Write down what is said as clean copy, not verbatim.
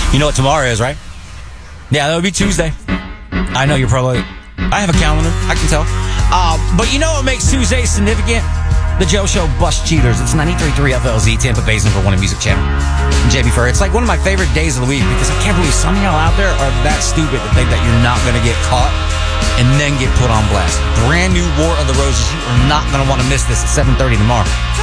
You know what tomorrow is, right? Yeah, that would be Tuesday. I know you're probably... I have a calendar. I can tell. But you know what makes Tuesday significant? The Joe Show Bus Cheaters. It's 93.3 FLZ, Tampa Bay's #1 music channel. JB Fur. It's like one of my favorite days of the week because I can't believe some of y'all out there are that stupid to think that you're not going to get caught and then get put on blast. Brand new War of the Roses. You are not going to want to miss this at 7:30 tomorrow.